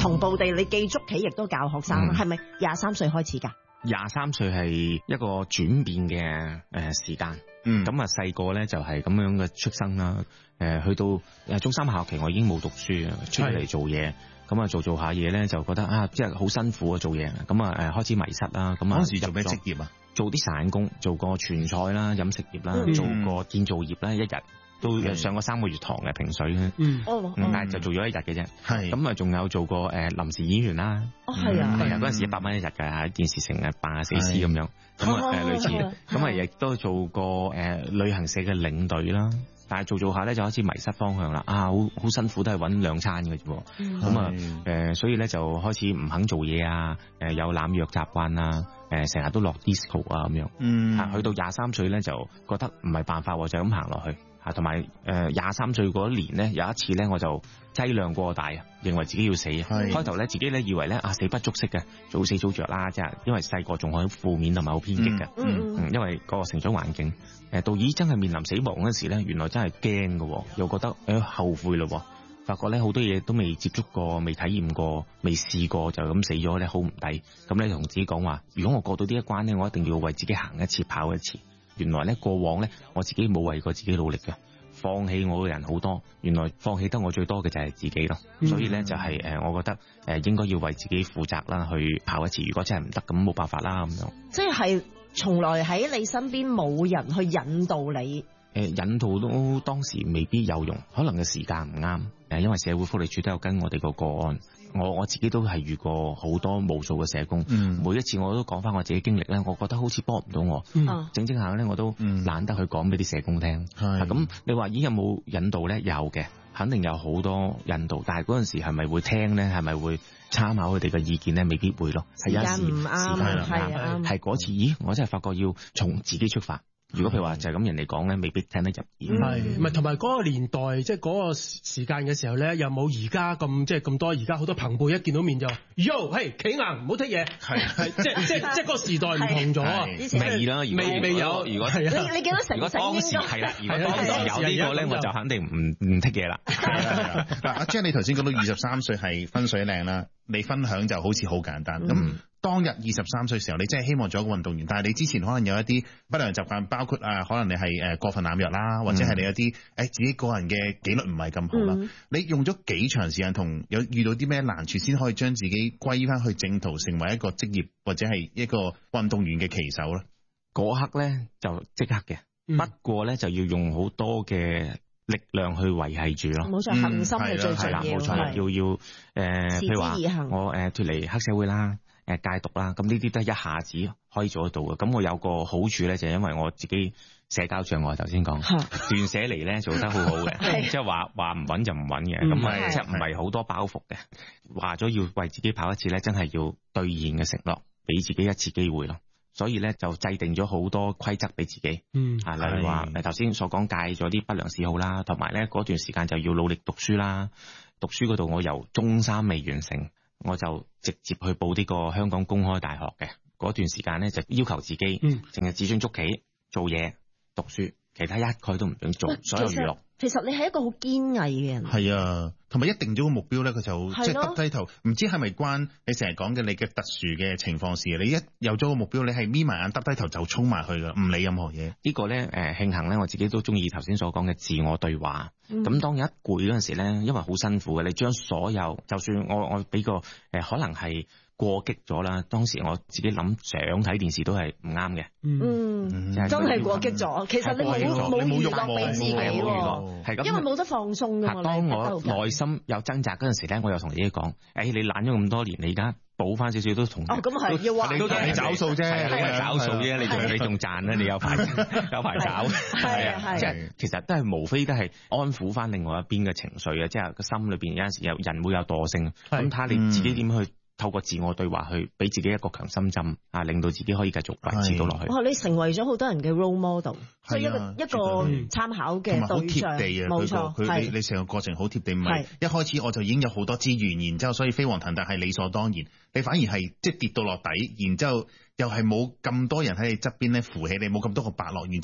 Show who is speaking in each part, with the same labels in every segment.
Speaker 1: 同步地你記捉棋亦都教學生，係咪23歲開始㗎
Speaker 2: ？23歲係一個轉變嘅時間。咁啊細個咧就係咁樣嘅出生啦。去到中三下學期我已經冇讀書啊，出嚟做嘢。咁啊做下嘢咧就覺得啊，即係好辛苦啊做嘢。咁啊開始迷失啦。咁啊
Speaker 3: 嗰時做咩職業啊？
Speaker 2: 做啲散工，做過傳菜啦、飲食業啦，做過建造業啦，一日都上過3個月堂嘅平水咧。但係就做咗1日嘅啫。係咁啊，仲有做過臨時演員啦。係啊，嗰陣時100蚊1日嘅喺電視城扮下死屍咁樣。咁啊類似，咁啊亦都做過旅行社嘅領隊啦。但係做下咧就開始迷失方向啦，好辛苦，都係搵2餐嘅啫。咁啊所以咧就開始唔肯做嘢啊，有濫藥習慣啊，成日都落 disco 啊咁樣。去到23歲咧就覺得唔係辦法，就咁行落去。同埋23歲嗰年咧，有一次咧我就劑量過大，認為自己要死。開頭咧自己咧以為咧死不足惜嘅，早死早着啦，即係因為細個仲好負面同埋好偏激嘅。因為個成長環境。到真係面臨死亡嗰時咧，原來真係驚嘅，又覺得後悔咯。發覺咧好多嘢都未接觸過、未體驗過、未試過就咁死咗咧，好唔抵。咁咧同自己講話，如果我過到呢一關咧，我一定要為自己行一次、跑一次。原來咧過往咧我自己冇為過自己努力嘅，放棄我嘅人好多，原來放棄得我最多嘅就係自己咯。所以咧就係我覺得應該要為自己負責啦，去跑一次。如果真係唔得，咁冇辦法啦咁樣。即係從來喺你身邊冇人去引導你。引導都當時未必有用，可能嘅時間唔啱。因為社會福利署都有跟我哋個案，我自己都係遇過好多無數嘅社工。每一次我都講翻我自己經歷咧，我覺得好似幫唔到我。整下咧我都懶得去講俾啲社工聽。咁你話有冇引導咧？有嘅，肯定有好多引導。但係嗰陣時係咪會聽咧？係咪會參考佢哋嘅意見咧？未必會咯。係有時唔啱，係嗰次，我真係發覺要從自己出發。如果譬如話就係咁人哋講咧，未必聽得入耳。
Speaker 4: 係，唔係同埋嗰個年代，即係嗰個時間嘅時候咧，又冇而家咁即係咁多。而家好多朋輩一見到面就 Yo， 嘿，企硬唔好剔嘢。係即係個時代唔同咗啊！
Speaker 2: 未啦，未有。如果
Speaker 1: 你見到成個
Speaker 2: 當時係啦，如果當時有呢個咧，我就肯定唔剔嘢啦。
Speaker 3: 嗱，阿 Jack 你頭先講到23歲係分水嶺啦，你分享就好似好簡單咁。當日23歲時候，你真係希望做一個運動員，但係你之前可能有一啲不良習慣，包括可能你係過分濫藥啦，或者係你有啲自己個人嘅紀律唔係咁好啦。你用咗幾長時間同有遇到啲咩難處，先可以將自己歸翻去正途，成為一個職業或者係一個運動員嘅旗手咧？
Speaker 2: 嗰刻咧就即刻嘅，不過咧就要用好多嘅力量去維繫住咯。冇錯，恒心係最重要。冇錯，要譬如話我脫離黑社會啦。戒毒啦，咁呢啲都係一下子可以做得到嘅。咁我有個好處咧，就係因為我自己社交障礙，頭先講斷捨離咧做得好好嘅，即係話唔穩就唔穩嘅，咁即係唔係好多包袱嘅。話咗要為自己跑一次咧，真係要兌現嘅承諾，俾自己一次機會咯。所以咧就制定咗好多規則俾自己。例如話頭先所講戒咗啲不良嗜好啦，同埋咧嗰段時間就要努力讀書啦。讀書嗰度我由中3未完成，我就直接去報呢個香港公開大學嘅。嗰段時間咧就要求自己淨係只准捉棋、做嘢、讀書，其他一概都唔准做。所有娛樂。
Speaker 1: 其實你係一個好堅毅嘅人。
Speaker 3: 係啊，同埋一定咗個目標咧，佢就即係耷低頭。唔知係咪關你成日講嘅你嘅特殊嘅情況事？你一有咗個目標，你係眯埋眼耷低頭就衝埋去噶，唔理任何嘢。
Speaker 2: 呢個咧慶幸咧，我自己都中意頭先所講嘅自我對話。咁當一攰嗰陣時咧，因為好辛苦嘅，你將所有就算我俾個可能係過激咗啦。當時我自己諗想睇電視都係唔啱嘅。
Speaker 1: 真係過激咗。其實你冇娛樂俾自己喎，
Speaker 2: 係咁，
Speaker 1: 因為冇得放鬆㗎嘛。
Speaker 2: 當我內心有掙扎嗰陣時咧，我又同自己講：你懶咗咁多年，你而家補翻少少都同。
Speaker 1: 咁係要話
Speaker 3: 你找數啫，
Speaker 2: 你係找數啫，你仲賺咧，你有排找。係即係其實都係無非都係安撫翻另外一邊嘅情緒啊！即係個心裏邊有陣時有人會有惰性，咁睇下你自己點去透過自我對話去俾自己一個強心針啊，令到自己可以繼續維持到落去。哇！
Speaker 1: 你成為咗好多人嘅 role model，即係一個參考嘅對象。
Speaker 3: 好貼地啊！冇錯，你成個過程好貼地，唔係一開始我就已經有好多資源，然之後所以飛黃騰達係理所當然。你反而係即係跌到落底，然之後又係冇咁多人喺你側邊咧扶起你，冇咁多個伯樂，然之後你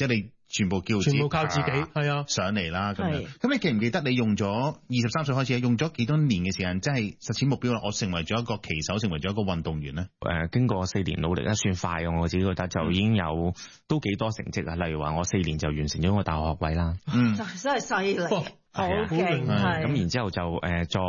Speaker 3: 全部靠自己，
Speaker 4: 係啊，
Speaker 3: 上嚟啦咁樣。咁你記唔記得你用咗23歲開始，用咗幾多年嘅時間，真係實踐目標啦？我成為咗一個棋手，成為咗一個運動員咧。
Speaker 2: 經過4年努力咧，算快嘅，我自己覺得就已經有都幾多成績啊。例如話我4年就完成咗個大學學位啦。
Speaker 1: 真係犀利。好勁，係
Speaker 2: 咁，然之後就再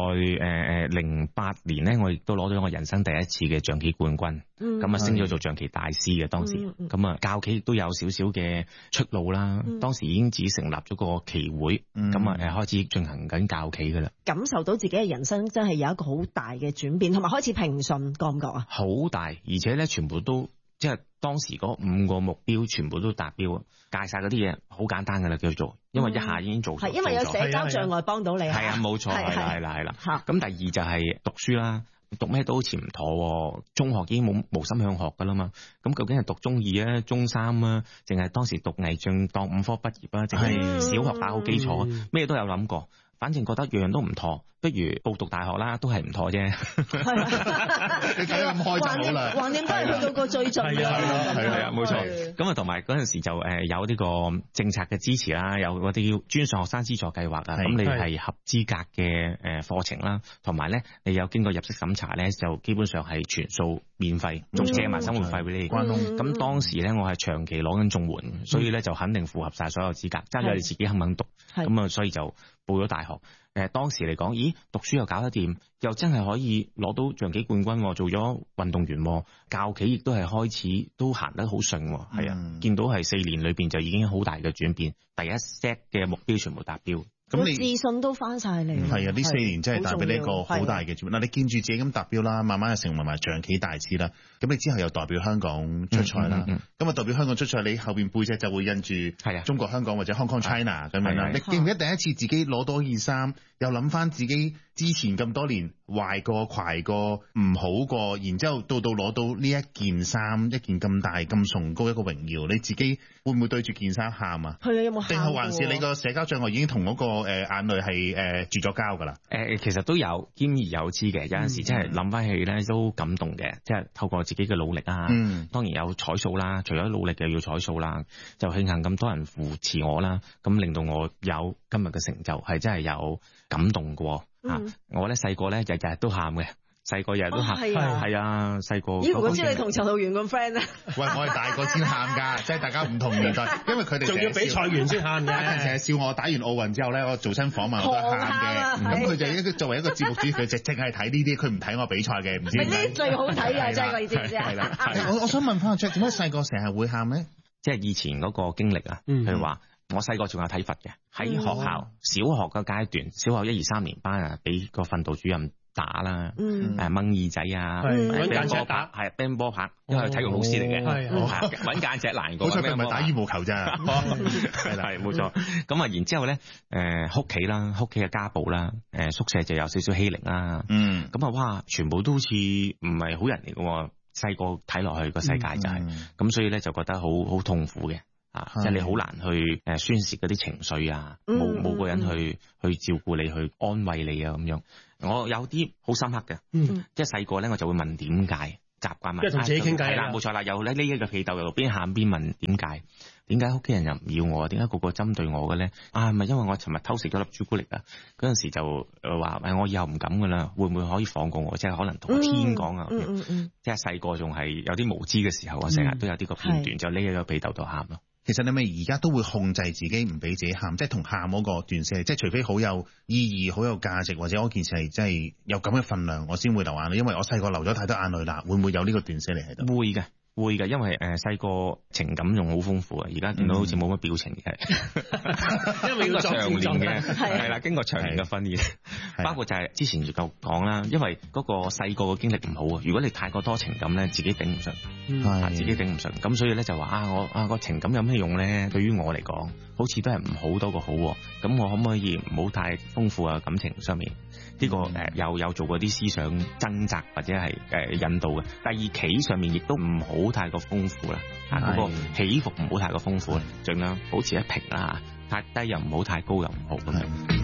Speaker 2: 08年咧，我亦都攞咗我人生第一次嘅象棋冠軍，咁啊升咗做象棋大師嘅當時，咁啊教棋亦都有少少嘅出路啦。當時已經只成立咗個棋會，咁啊開始進行緊教棋噶啦。
Speaker 1: 感受到自己嘅人生真係有一個好大嘅轉變，同埋開始平順，覺唔覺啊？
Speaker 2: 好大，而且咧全部都即係當時嗰5個目標全部都達標，戒晒嗰啲嘢好簡單噶啦，叫做。因為一下已經做，
Speaker 1: 係因為有社交障礙幫到你。
Speaker 2: 係啊，冇錯，係啦。咁第二就係讀書啦，讀咩都好似唔妥，中學已經無心向學噶啦嘛。咁究竟係讀中2啊、中3啊，淨係當時讀藝進當5科畢業啊，淨係小學打好基礎，咩都有諗過。反正覺得樣樣都唔妥，不如報讀大學啦，都係唔妥啫。
Speaker 3: 你睇咁開就好啦。
Speaker 1: 橫掂都係去到個最盡。係
Speaker 2: 啊，冇錯。咁啊，同埋嗰陣時就有呢個政策嘅支持啦，有嗰啲專上學生資助計劃啊。咁你係合資格嘅課程啦，同埋咧你有經過入息審查咧，就基本上係全數免費，仲借埋生活費俾你。咁當時咧我係長期攞緊綜援，所以咧就肯定符合晒所有資格，爭咗你自己肯唔肯讀。咁啊，所以就報咗大學。當時嚟講，咦，讀書又搞得掂，又真係可以攞到象棋冠軍，做咗運動員，教棋亦都係開始都行得好順。係啊，見到係4年裏邊就已經好大嘅轉變，第一 set 嘅目標全部達標。
Speaker 1: 咁你自信都翻晒嚟。
Speaker 3: 係啊，呢4年真係帶俾你一個好大嘅轉變。嗱，你見住自己咁達標啦，慢慢就成為埋象棋大師啦。咁你之後又代表香港出賽啦。咁啊代表香港出賽，你後邊背脊就會印住中國香港或者 Hong Kong China 咁樣啦。你記唔記得第一次自己攞到件衫，又諗翻自己之前咁多年壞過、壞過、唔好過，然之後到攞到呢一件衫，一件咁大、咁崇高一個榮耀，你自己會唔會對住件衫喊啊？
Speaker 1: 係啊，有冇喊？定係
Speaker 3: 還是你個社交障礙已經同嗰個眼淚係絕咗交㗎啦？
Speaker 2: 其實都有兼而有之嘅，有陣時真係諗翻起咧都感動嘅，即係透過自己嘅努力啊。當然有彩數啦，除咗努力又要彩數啦，就慶幸咁多人扶持我啦，咁令到我有今日嘅成就，係真係有感動過。我咧細個咧日日都喊嘅，細個日日都喊，係啊，細個。
Speaker 1: 咦？我知你同陳浩源咁 friend 啊？
Speaker 3: 喂，我係大個先喊㗎，即係大家唔同年代，因為佢哋
Speaker 4: 仲要比賽完先喊嘅，
Speaker 3: 成日笑我打完奧運之後咧，我做親訪問我都喊嘅。咁佢就作為一個節目主持，佢淨係睇呢啲，佢唔睇我比賽嘅，唔知。
Speaker 1: 呢啲最好睇嘅，真係個意思啫。
Speaker 3: 係啦，我想問翻阿 Jack，點解細個成日會喊咧？
Speaker 2: 即係以前嗰個經歷啊，譬如話。我細個仲有體罰嘅，喺學校小學嘅階段，小學1、2、3年班啊，俾個訓導主任打啦，掹耳仔啊，
Speaker 4: 揾間尺打，
Speaker 2: 係乒乓波拍，因為體育老師嚟嘅，揾間尺難過。
Speaker 3: 好彩佢唔係打羽毛球咋，
Speaker 2: 係啦，冇錯。咁啊，然之後咧，屋企啦，屋企嘅家暴啦，宿舍就有少少欺凌啦，咁啊，哇，全部都好似唔係好人嚟嘅，細個睇落去個世界就係，咁所以咧就覺得好痛苦嘅。即係你好難去宣洩嗰啲情緒啊，冇個人去照顧你，去安慰你啊咁樣。我有啲好深刻嘅，即係細個咧我就會問點解，習慣問，
Speaker 4: 即係同自己傾偈啦，
Speaker 2: 冇錯啦。又咧呢一個被竇又邊喊邊問點解？點解屋企人又唔要我？點解個個針對我嘅咧？係咪因為我尋日偷食咗粒朱古力啊？嗰陣時就話我以後唔敢噶啦，會唔會可以放過我？即係可能同個天講啊。即係細個仲係有啲無知嘅時候，我成日都有啲個片段就匿喺個被竇度喊咯。
Speaker 3: 其實你咪而家都會控制自己唔俾自己喊，即係同喊嗰個斷捨，即係除非好有意義、好有價值，或者嗰件事係真係有咁嘅份量，我先會流眼淚。因為我細個流咗太多眼淚啦，會唔會有呢個斷捨離喺度？
Speaker 2: 會嘅，因為細個情感仲好豐富啊，而家見到好似冇乜表情嘅，因為要長年嘅係啦，經過長年嘅訓練，包括就係之前就講啦，因為嗰個細個嘅經歷唔好啊，如果你太過多情感咧，自己頂唔順，自己頂唔順，咁所以咧就話我個情感有咩用咧？對於我嚟講，好似都係唔好多過好，咁我可唔可以唔好太豐富啊感情上面？呢個又有做過啲思想掙扎或者係引導嘅。第二棋上面亦都唔好太過豐富啦，嗰個起伏唔好太過豐富，盡量保持一平啦，太低又唔好，太高又唔好咁樣。